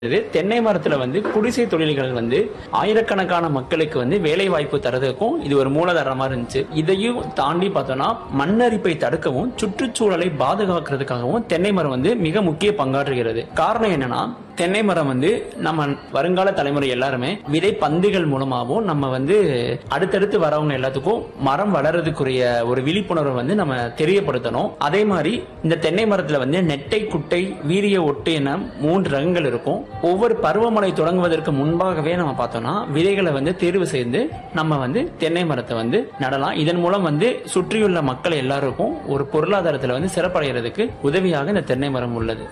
தென்னை மரத்துல குடிசை தொழில்கள் ஆயிரக்கணக்கான மக்களுக்கு வேலை வாய்ப்பு தரதுக்கும் இது ஒரு மூலதனமா இருந்துச்சு. இதையும் தாண்டி பார்த்தோம்னா மண்ணரிப்பை தடுக்கவும் சுற்றுச்சூழலை பாதுகாக்கிறதுக்காகவும் தென்னை மரம் மிக முக்கிய பங்காற்றுகிறது. காரணம் என்னன்னா, தென்னை மரம் நம்ம வருங்கால தலைமுறை எல்லாருமே விதை பந்துகள் மூலமாகவும் நம்ம அடுத்தடுத்து வரவங்க எல்லாத்துக்கும் மரம் வளர்றதுக்குரிய ஒரு விழிப்புணர்வை நம்ம தெரியப்படுத்தணும். அதே மாதிரி இந்த தென்னை மரத்துல நெட்டை, குட்டை, வீரிய ஒட்டு என 3 ரகங்கள் இருக்கும். ஒவ்வொரு பருவமழை தொடங்குவதற்கு முன்பாகவே நம்ம பார்த்தோம்னா விதைகளை தேர்வு செய்து நம்ம தென்னை மரத்தை நடலாம். இதன் மூலம் சுற்றியுள்ள மக்கள் எல்லாருக்கும் ஒரு பொருளாதாரத்துல சிறப்படைகிறதுக்கு உதவியாக இந்த தென்னை மரம் உள்ளது.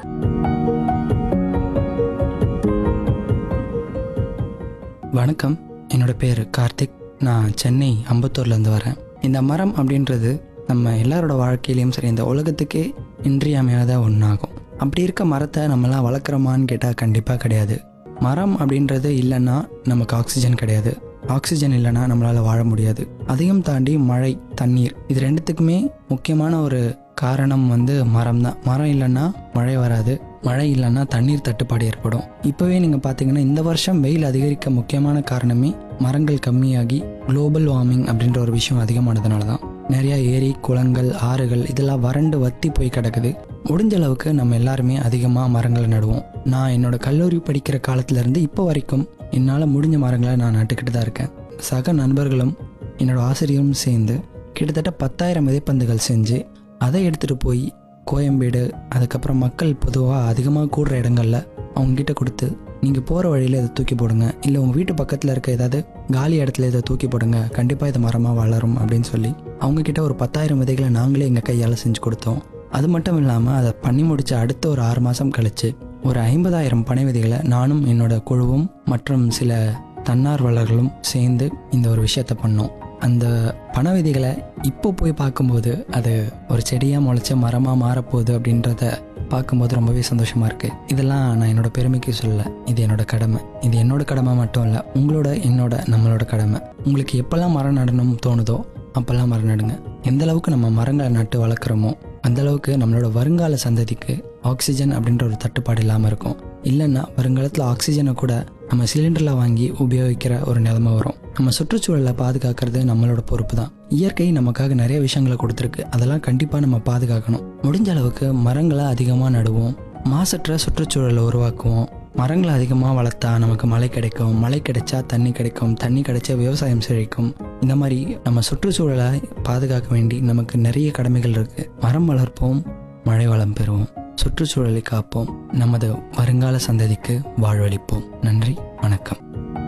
வணக்கம், என்னோட பேர் கார்த்திக். நான் சென்னை அம்பத்தூர்லேருந்து வரேன். இந்த மரம் அப்படின்றது நம்ம எல்லாரோட வாழ்க்கையிலையும் சரி, இந்த உலகத்துக்கே இன்றியமையாத ஒன்றாகும். அப்படி இருக்க மரத்தை நம்மளாம் வளர்க்குறோமான்னு கேட்டால் கண்டிப்பாக கிடையாது. மரம் அப்படின்றது இல்லைன்னா நமக்கு ஆக்சிஜன் கிடையாது. ஆக்சிஜன் இல்லைன்னா நம்மளால் வாழ முடியாது. அதையும் தாண்டி மழை, தண்ணீர், இது ரெண்டுத்துக்குமே முக்கியமான ஒரு காரணம் மரம் தான். மரம் இல்லைன்னா மழை வராது, மழை இல்லைன்னா தண்ணீர் தட்டுப்பாடு ஏற்படும். இப்போவே நீங்கள் பார்த்தீங்கன்னா இந்த வருஷம் வெயில் அதிகரிக்க முக்கியமான காரணமே மரங்கள் கம்மியாகி குளோபல் வார்மிங் அப்படின்ற ஒரு விஷயம் அதிகமானதுனால தான். நிறையா ஏரி, குளங்கள், ஆறுகள் இதெல்லாம் வறண்டு வத்தி போய் கிடக்குது. முடிஞ்ச அளவுக்கு நம்ம எல்லாருமே அதிகமாக மரங்களை நடுவோம். நான் என்னோட கல்லூரி படிக்கிற காலத்துலேருந்து இப்போ வரைக்கும் என்னால் முடிஞ்ச மரங்களை நான் நட்டுக்கிட்டு தான் இருக்கேன். சக நண்பர்களும் என்னோட ஆசிரியரும் சேர்ந்து கிட்டத்தட்ட 10,000 விதைப்பந்துகள் செஞ்சு அதை எடுத்துகிட்டு போய் கோயம்பேடு, அதுக்கப்புறம் மக்கள் பொதுவாக அதிகமாக கூடுற இடங்களில் அவங்ககிட்ட கொடுத்து, நீங்கள் போகிற வழியில் இதை தூக்கி போடுங்க, இல்லை உங்கள் வீட்டு பக்கத்தில் இருக்க ஏதாவது காலி இடத்துல இதை தூக்கி போடுங்க, கண்டிப்பாக இது மரமாக வளரும் அப்படின்னு சொல்லி அவங்கக்கிட்ட ஒரு 10,000 விதைகளை நாங்களே எங்கள் கையால் செஞ்சு கொடுத்தோம். அது மட்டும் இல்லாமல் அதை பண்ணி முடித்த அடுத்த ஒரு 6 மாதம் கழித்து ஒரு 50,000 பனை விதைகளை நானும் என்னோட குழுவும் மற்றும் சில தன்னார்வலர்களும் சேர்ந்து இந்த ஒரு விஷயத்தை பண்ணோம். அந்த பனை விதைகளை இப்போ போய் பார்க்கும்போது அது ஒரு செடியாக முளைச்ச மரமாக மாறப்போகுது அப்படின்றத பார்க்கும்போது ரொம்பவே சந்தோஷமாக இருக்குது. இதெல்லாம் நான் என்னோட பெருமைக்கு சொல்லலை, இது என்னோட கடமை. இது என்னோட கடமை மட்டும் இல்லை, உங்களோட, என்னோட, நம்மளோட கடமை. உங்களுக்கு எப்போல்லாம் மரம் நடணும்னு தோணுதோ அப்போல்லாம் மரம் நடுங்க. எந்த அளவுக்கு நம்ம மரங்களை நட்டு வளர்க்குறோமோ அந்தளவுக்கு நம்மளோட வருங்கால சந்ததிக்கு ஆக்சிஜன் அப்படின்ற ஒரு தட்டுப்பாடு இல்லாமல் இருக்கும். இல்லைன்னா வருங்காலத்தில் ஆக்சிஜனை கூட நம்ம சிலிண்டரில் வாங்கி உபயோகிக்கிற ஒரு நிலைமை வரும். நம்ம சுற்றுச்சூழலை பாதுகாக்கிறது நம்மளோட பொறுப்பு தான். இயற்கை நமக்காக நிறைய விஷயங்களை கொடுத்துருக்கு, அதெல்லாம் கண்டிப்பாக நம்ம பாதுகாக்கணும். முடிஞ்ச அளவுக்கு மரங்களை அதிகமாக நடுவோம், மாசற்ற சுற்றுச்சூழலை உருவாக்குவோம். மரங்களை அதிகமாக வளர்த்தா நமக்கு மழை கிடைக்கும், மழை கிடைச்சா தண்ணி கிடைக்கும், தண்ணி கிடைச்சா விவசாயம் செழிக்கும். இந்த மாதிரி நம்ம சுற்றுச்சூழலை பாதுகாக்க வேண்டி நமக்கு நிறைய கடமைகள் இருக்குது. மரம் வளர்ப்போம், மழை வளம் பெறுவோம், சுற்றுச்சூழலை காப்போம், நமது வருங்கால சந்ததிக்கு வாழ்வளிப்போம். நன்றி, வணக்கம்.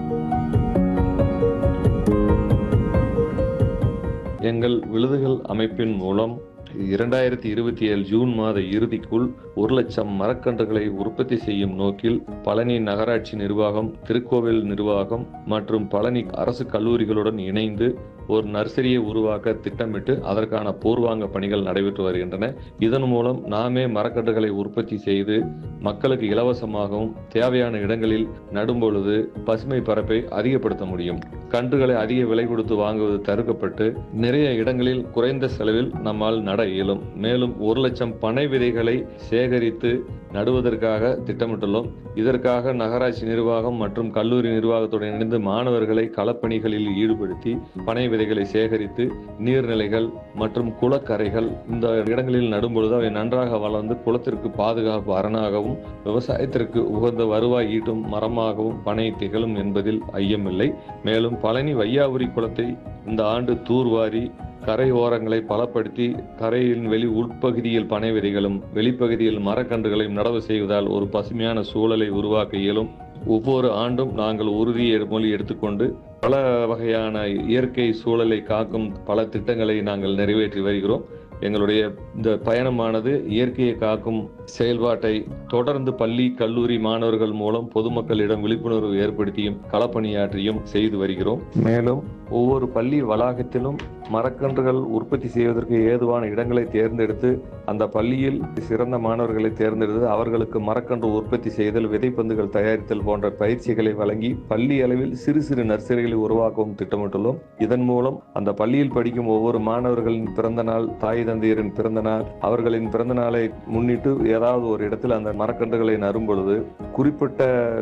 எங்கள் விழுதுகள் அமைப்பின் மூலம் 2027 ஜூன் மாத இறுதிக்குள் 1,00,000 மரக்கன்றுகளை உற்பத்தி செய்யும் நோக்கில் பழனி நகராட்சி நிர்வாகம், திருக்கோவில் நிர்வாகம் மற்றும் பழனி அரசு கல்லூரிகளுடன் இணைந்து ஒரு நர்சரியை உருவாக்க திட்டமிட்டு அதற்கான பூர்வாங்க பணிகள் நடைபெற்று வருகின்றன. இதன் மூலம் நாமே மரக்கன்றுகளை உற்பத்தி செய்து மக்களுக்கு இலவசமாகவும் தேவையான இடங்களில் நடும்பொழுது பசுமை பரப்பை அதிகப்படுத்த முடியும். கன்றுகளை அதிக விலை கொடுத்து வாங்குவது தடுக்கப்பட்டு நிறைய இடங்களில் குறைந்த செலவில் நம்மால் நட இயலும். மேலும் 1,00,000 பனை விதைகளை சேகரித்து நடுவதற்காக திட்டமிட்டுள்ளோம். இதற்காக நகராட்சி நிர்வாகம் மற்றும் கல்லூரி நிர்வாகத்துடன் இணைந்து மாணவர்களை களப்பணிகளில் ஈடுபடுத்தி பனை விதைகளை சேகரித்து நீர்நிலைகள் மற்றும் குளக்கரைகள் இந்த இடங்களில் நடும்பொழுது அவை நன்றாக வளர்ந்து குளத்திற்கு பாதுகாப்பு அரணாகவும் விவசாயத்திற்கு உகந்த வருவாய் ஈட்டும் மரமாகவும் பனை திகழும் என்பதில் ஐயமில்லை. மேலும் பழனி வையாபுரி குளத்தை இந்த ஆண்டு தூர்வாரி கரை ஓரங்களை பலப்படுத்தி கரையின் உட்பகுதியில் பனை விதைகளும் வெளிப்பகுதியில் மரக்கன்றுகளையும் நடவு செய்வதால் ஒரு பசுமையான சூழலை உருவாக்க இயலும். ஒவ்வொரு ஆண்டும் நாங்கள் உறுதிமொழி எடுத்துக்கொண்டு பல வகையான இயற்கை சூழலை காக்கும் பல திட்டங்களை நாங்கள் நிறைவேற்றி வருகிறோம். எங்களுடைய இந்த பயணமானது இயற்கையை காக்கும் செயல்பாட்டை தொடர்ந்து பள்ளி, கல்லூரி மாணவர்கள் மூலம் பொதுமக்களிடம் விழிப்புணர்வு ஏற்படுத்தியும் களப்பணியாற்றியும் செய்து வருகிறோம். மேலும் ஒவ்வொரு பள்ளி வளாகத்திலும் மரக்கன்றுகள் உற்பத்தி செய்வதற்கு ஏதுவான இடங்களை தேர்ந்தெடுத்து அந்த பள்ளியில் சிறந்த மாணவர்களை தேர்ந்தெடுத்து அவர்களுக்கு மரக்கன்று உற்பத்தி செய்தல், விதைப்பந்துகள் தயாரித்தல் போன்ற பயிற்சிகளை வழங்கி பள்ளி அளவில் சிறு சிறு நர்சரிகளை உருவாக்கவும் திட்டமிட்டுள்ளோம். இதன் மூலம் அந்த பள்ளியில் படிக்கும் ஒவ்வொரு மாணவர்களின் பிறந்த நாள், தாய் தந்தையரின் பிறந்த நாள், அவர்களின் பிறந்த நாளை முன்னிட்டு ஏதாவது ஒரு இடத்தில் அந்த மரக்கன்றுகளை நரும் பொழுது குறிப்பிட்ட